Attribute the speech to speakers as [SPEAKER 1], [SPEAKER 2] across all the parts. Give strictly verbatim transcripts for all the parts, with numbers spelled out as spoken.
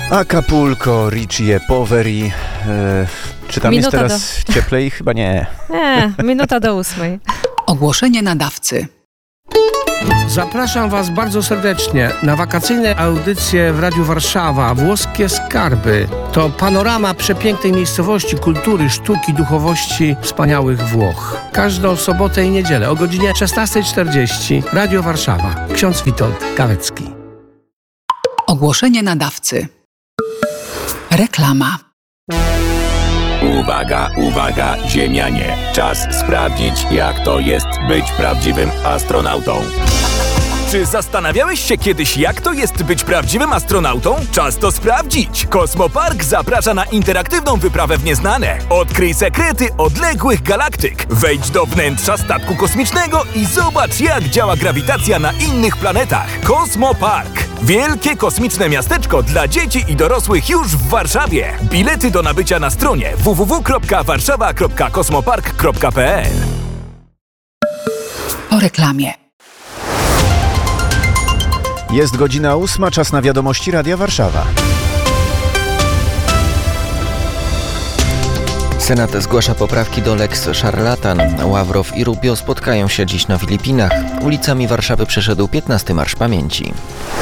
[SPEAKER 1] Acapulco, Richie Poveri. Yy, czy tam
[SPEAKER 2] Minuta
[SPEAKER 1] jest teraz
[SPEAKER 2] do...
[SPEAKER 1] cieplej? Chyba nie.
[SPEAKER 2] Nie, minuta do ósmej.
[SPEAKER 3] Ogłoszenie nadawcy.
[SPEAKER 4] Zapraszam Was bardzo serdecznie na wakacyjne audycje w Radiu Warszawa. Włoskie Skarby. To panorama przepięknej miejscowości, kultury, sztuki, duchowości wspaniałych Włoch. Każdą sobotę i niedzielę o godzinie szesnasta czterdzieści. Radio Warszawa. Ksiądz Witold Kawecki.
[SPEAKER 3] Ogłoszenie nadawcy. Reklama.
[SPEAKER 5] Uwaga, uwaga, ziemianie. Czas sprawdzić, jak to jest być prawdziwym astronautą.
[SPEAKER 6] Czy zastanawiałeś się kiedyś, jak to jest być prawdziwym astronautą? Czas to sprawdzić! Kosmopark zaprasza na interaktywną wyprawę w nieznane. Odkryj sekrety odległych galaktyk. Wejdź do wnętrza statku kosmicznego i zobacz, jak działa grawitacja na innych planetach. Kosmopark. Wielkie kosmiczne miasteczko dla dzieci i dorosłych już w Warszawie. Bilety do nabycia na stronie w w w kropka warszawa kropka kosmopark kropka p l.
[SPEAKER 3] Po reklamie.
[SPEAKER 1] Jest godzina ósma, czas na wiadomości Radia Warszawa.
[SPEAKER 7] Senat zgłasza poprawki do Lex Szarlatan. Ławrow i Rubio spotkają się dziś na Filipinach. Ulicami Warszawy przeszedł piętnasty Marsz Pamięci.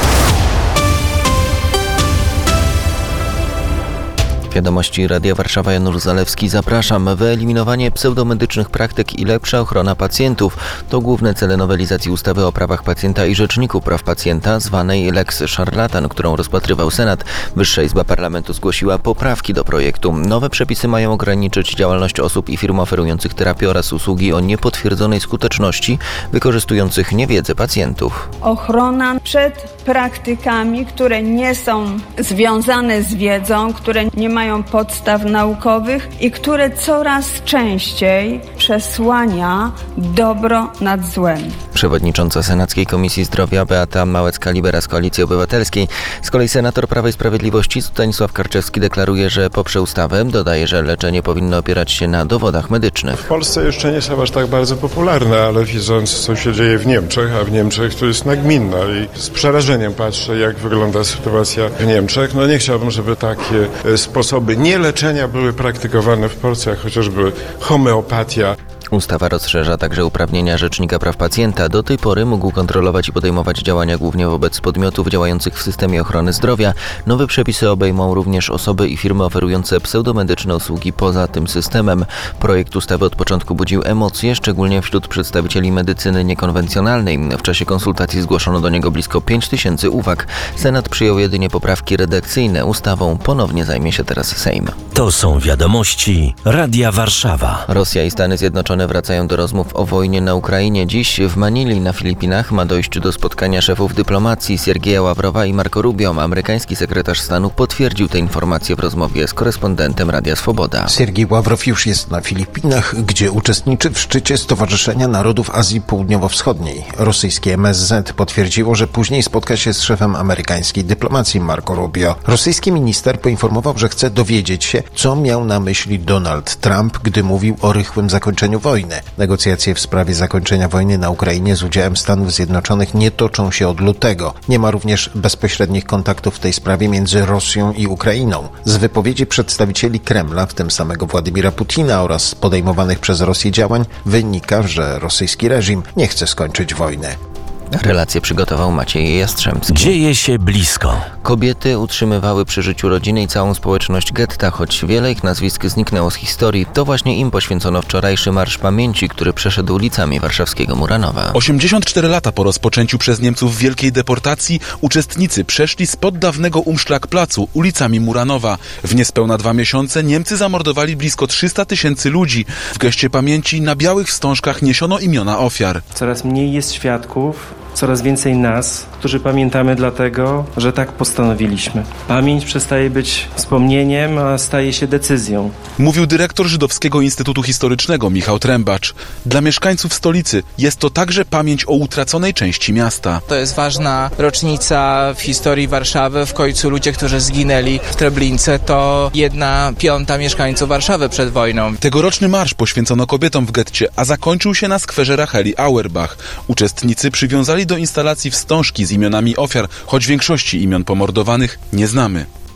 [SPEAKER 7] Wiadomości Radia Warszawa, Janusz Zalewski. Zapraszam. Wyeliminowanie pseudomedycznych praktyk i lepsza ochrona pacjentów to główne cele nowelizacji ustawy o prawach pacjenta i Rzeczniku Praw Pacjenta, zwanej Lex Szarlatan, którą rozpatrywał Senat. Wyższa Izba Parlamentu zgłosiła poprawki do projektu. Nowe przepisy mają ograniczyć działalność osób i firm oferujących terapię oraz usługi o niepotwierdzonej skuteczności, wykorzystujących niewiedzę pacjentów.
[SPEAKER 8] Ochrona przed praktykami, które nie są związane z wiedzą, które nie mają podstaw naukowych i które coraz częściej przesłania dobro nad złem.
[SPEAKER 7] Przewodnicząca Senackiej Komisji Zdrowia Beata Małecka-Libera z Koalicji Obywatelskiej. Z kolei senator Prawa i Sprawiedliwości Stanisław Karczewski deklaruje, że poprze ustawę. Dodaje, że leczenie powinno opierać się na dowodach medycznych.
[SPEAKER 9] W Polsce jeszcze nie są aż tak bardzo popularne, ale widząc, co się dzieje w Niemczech, a w Niemczech to jest nagminna i z przerażeniem patrzę, jak wygląda sytuacja w Niemczech. No nie chciałbym, żeby takie sposoby nieleczenia były praktykowane w Polsce, jak chociażby homeopatia.
[SPEAKER 7] Ustawa rozszerza także uprawnienia Rzecznika Praw Pacjenta. Do tej pory mógł kontrolować i podejmować działania głównie wobec podmiotów działających w systemie ochrony zdrowia. Nowe przepisy obejmą również osoby i firmy oferujące pseudomedyczne usługi poza tym systemem. Projekt ustawy od początku budził emocje, szczególnie wśród przedstawicieli medycyny niekonwencjonalnej. W czasie konsultacji zgłoszono do niego blisko pięć tysięcy uwag. Senat przyjął jedynie poprawki redakcyjne. Ustawą ponownie zajmie się teraz Sejm.
[SPEAKER 10] To są wiadomości Radia Warszawa.
[SPEAKER 7] Rosja i Stany Zjednoczone wracają do rozmów o wojnie na Ukrainie. Dziś w Manili na Filipinach ma dojść do spotkania szefów dyplomacji Siergieja Ławrowa i Marco Rubio. Amerykański sekretarz stanu potwierdził te informacje w rozmowie z korespondentem Radia Swoboda.
[SPEAKER 11] Siergiej Ławrow już jest na Filipinach, gdzie uczestniczy w szczycie Stowarzyszenia Narodów Azji Południowo-Wschodniej. Rosyjskie M S Z potwierdziło, że później spotka się z szefem amerykańskiej dyplomacji Marco Rubio. Rosyjski minister poinformował, że chce dowiedzieć się, co miał na myśli Donald Trump, gdy mówił o rychłym zakończeniu wojny. Negocjacje w sprawie zakończenia wojny na Ukrainie z udziałem Stanów Zjednoczonych nie toczą się od lutego. Nie ma również bezpośrednich kontaktów w tej sprawie między Rosją i Ukrainą. Z wypowiedzi przedstawicieli Kremla, w tym samego Władimira Putina oraz podejmowanych przez Rosję działań, wynika, że rosyjski reżim nie chce skończyć wojny.
[SPEAKER 7] Relację przygotował Maciej Jastrzębski.
[SPEAKER 10] Dzieje się blisko.
[SPEAKER 7] Kobiety utrzymywały przy życiu rodziny i całą społeczność getta, choć wiele ich nazwisk zniknęło z historii. To właśnie im poświęcono wczorajszy Marsz Pamięci, który przeszedł ulicami warszawskiego Muranowa.
[SPEAKER 12] osiemdziesiąt cztery lata po rozpoczęciu przez Niemców wielkiej deportacji uczestnicy przeszli spod dawnego Umschlagplacu ulicami Muranowa. W niespełna dwa miesiące Niemcy zamordowali blisko trzysta tysięcy ludzi. W geście pamięci na białych wstążkach niesiono imiona ofiar.
[SPEAKER 13] Coraz mniej jest świadków, coraz więcej nas, którzy pamiętamy dlatego, że tak postanowiliśmy. Pamięć przestaje być wspomnieniem, a staje się decyzją.
[SPEAKER 12] Mówił dyrektor Żydowskiego Instytutu Historycznego Michał Trębacz. Dla mieszkańców stolicy jest to także pamięć o utraconej części miasta.
[SPEAKER 14] To jest ważna rocznica w historii Warszawy. W końcu ludzie, którzy zginęli w Treblince, to jedna piąta mieszkańców Warszawy przed wojną.
[SPEAKER 12] Tegoroczny marsz poświęcono kobietom w getcie, a zakończył się na skwerze Racheli Auerbach. Uczestnicy przywiązali do instalacji wstążki z imionami ofiar, choć większości imion pomordowanych nie znamy.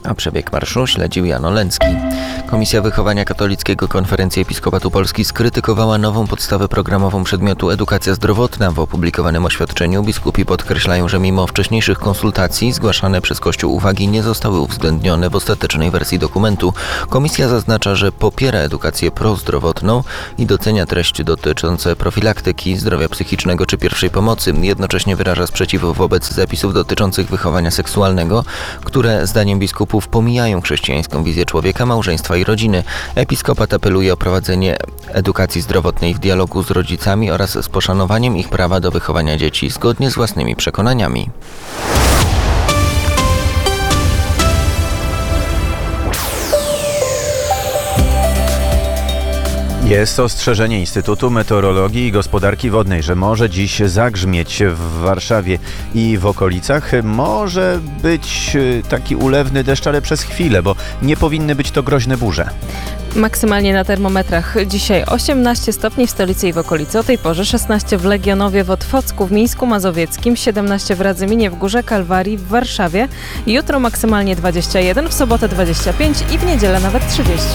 [SPEAKER 7] A przebieg marszu śledził Jan Oleński. Komisja Wychowania Katolickiego Konferencji Episkopatu Polski skrytykowała nową podstawę programową przedmiotu edukacja zdrowotna. W opublikowanym oświadczeniu biskupi podkreślają, że mimo wcześniejszych konsultacji zgłaszane przez Kościół uwagi nie zostały uwzględnione w ostatecznej wersji dokumentu. Komisja zaznacza, że popiera edukację prozdrowotną i docenia treści dotyczące profilaktyki, zdrowia psychicznego czy pierwszej pomocy. Jednocześnie wyraża sprzeciw wobec zapisów dotyczących wychowania seksualnego, które zdaniem biskupów pomijają chrześcijańską wizję człowieka, małżeństwa i rodziny. Episkopat apeluje o prowadzenie edukacji zdrowotnej w dialogu z rodzicami oraz z poszanowaniem ich prawa do wychowania dzieci zgodnie z własnymi przekonaniami.
[SPEAKER 1] Jest ostrzeżenie Instytutu Meteorologii i Gospodarki Wodnej, że może dziś zagrzmieć w Warszawie i w okolicach. Może być taki ulewny deszcz, ale przez chwilę, bo nie powinny być to groźne burze.
[SPEAKER 2] Maksymalnie na termometrach dzisiaj osiemnaście stopni w stolicy i w okolicy. O tej porze szesnaście w Legionowie, w Otwocku, w Mińsku Mazowieckim, siedemnaście w Radzyminie, w Górze Kalwarii, w Warszawie. Jutro maksymalnie dwadzieścia jeden, w sobotę dwadzieścia pięć i w niedzielę nawet trzydzieści.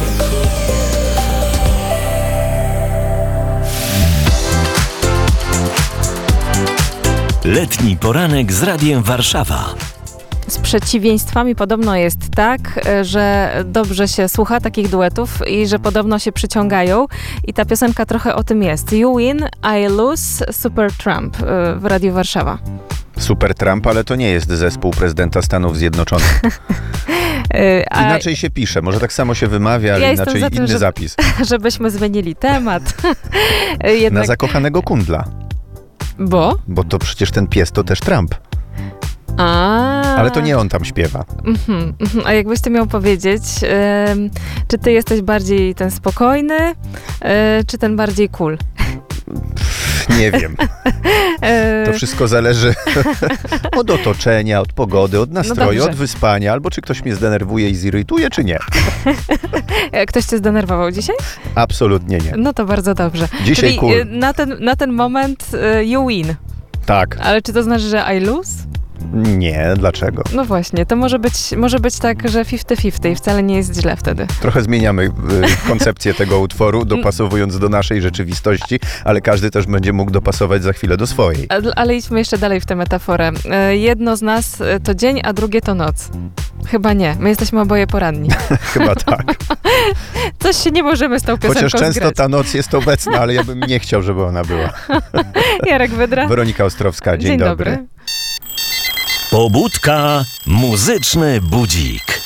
[SPEAKER 10] Letni poranek z Radiem Warszawa.
[SPEAKER 2] Z przeciwieństwami podobno jest tak, że dobrze się słucha takich duetów i że podobno się przyciągają. I ta piosenka trochę o tym jest. You win, I lose, Super Trump w Radiu Warszawa.
[SPEAKER 1] Super Trump, ale to nie jest zespół prezydenta Stanów Zjednoczonych.
[SPEAKER 2] A
[SPEAKER 1] inaczej się pisze, może tak samo się wymawia, ale
[SPEAKER 2] ja
[SPEAKER 1] inaczej
[SPEAKER 2] za tym,
[SPEAKER 1] inny
[SPEAKER 2] żeby,
[SPEAKER 1] zapis.
[SPEAKER 2] Żebyśmy zmienili temat. Jednak...
[SPEAKER 1] Na zakochanego kundla.
[SPEAKER 2] Bo?
[SPEAKER 1] Bo to przecież ten pies to też Trump.
[SPEAKER 2] A.
[SPEAKER 1] Ale to nie on tam śpiewa.
[SPEAKER 2] Mm-hmm, mm-hmm. A jakbyś ty miał powiedzieć, yy, czy ty jesteś bardziej ten spokojny, yy, czy ten bardziej cool?
[SPEAKER 1] Nie wiem. To wszystko zależy od otoczenia, od pogody, od nastroju,
[SPEAKER 2] no
[SPEAKER 1] od wyspania, albo czy ktoś mnie zdenerwuje i zirytuje, czy nie.
[SPEAKER 2] Ktoś cię zdenerwował dzisiaj?
[SPEAKER 1] Absolutnie nie.
[SPEAKER 2] No to bardzo dobrze.
[SPEAKER 1] Dzisiaj
[SPEAKER 2] Czyli
[SPEAKER 1] cool.
[SPEAKER 2] na ten, na ten moment you win.
[SPEAKER 1] Tak.
[SPEAKER 2] Ale czy to znaczy, że I lose?
[SPEAKER 1] Nie, dlaczego?
[SPEAKER 2] No właśnie, to może być, może być tak, że pięćdziesiąt pięćdziesiąt i wcale nie jest źle wtedy.
[SPEAKER 1] Trochę zmieniamy y, koncepcję tego utworu, dopasowując do naszej rzeczywistości, ale każdy też będzie mógł dopasować za chwilę do swojej.
[SPEAKER 2] Ale, ale idźmy jeszcze dalej w tę metaforę. Jedno z nas to dzień, a drugie to noc. Chyba nie. My jesteśmy oboje poranni.
[SPEAKER 1] Chyba tak.
[SPEAKER 2] Coś się nie możemy z tą piosenką
[SPEAKER 1] Chociaż często
[SPEAKER 2] zgrać.
[SPEAKER 1] ta noc jest obecna, ale ja bym nie chciał, żeby ona była.
[SPEAKER 2] Jarek Wydra.
[SPEAKER 1] Weronika Ostrowska, dzień,
[SPEAKER 2] Dzień
[SPEAKER 1] dobry.
[SPEAKER 2] dobry.
[SPEAKER 10] Pobudka, muzyczny budzik.